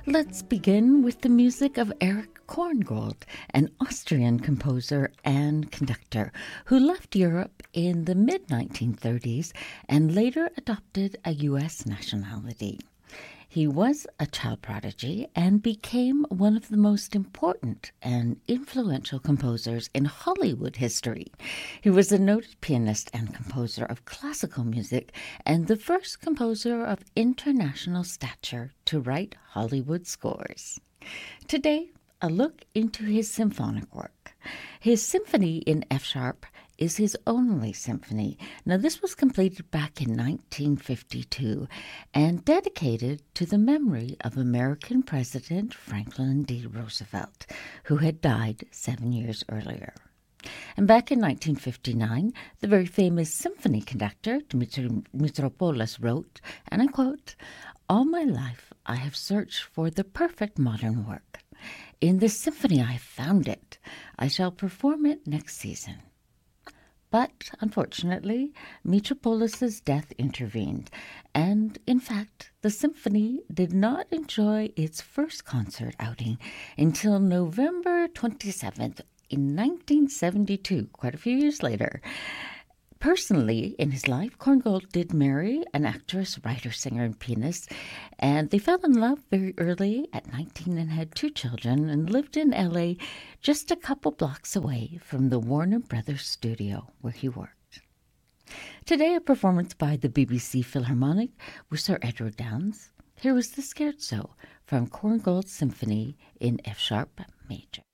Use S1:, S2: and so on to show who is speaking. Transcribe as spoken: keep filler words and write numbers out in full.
S1: Let's begin with the music of Erich Korngold, an Austrian composer and conductor who left Europe in the mid nineteen thirties and later adopted a U S nationality. He was a child prodigy and became one of the most important and influential composers in Hollywood history. He was a noted pianist and composer of classical music and the first composer of international stature to write Hollywood scores. Today, a look into his symphonic work. His symphony in F-sharp is his only symphony. Now, this was completed back in nineteen fifty-two and dedicated to the memory of American President Franklin D. Roosevelt, who had died seven years earlier. And back in nineteen fifty-nine, the very famous symphony conductor Dmitri Mitropoulos wrote, and I quote, "All my life I have searched for the perfect modern work. In this symphony I have found it. I shall perform it next season." But, unfortunately, Mitropoulos's death intervened, and, in fact, the symphony did not enjoy its first concert outing until November twenty-seventh in nineteen seventy-two, quite a few years later. Personally, in his life, Korngold did marry an actress, writer, singer, and pianist, and they fell in love very early at nineteen and had two children and lived in L A just a couple blocks away from the Warner Brothers studio where he worked. Today, a performance by the B B C Philharmonic with Sir Edward Downes. Here was the Scherzo from Korngold's Symphony in F-sharp major.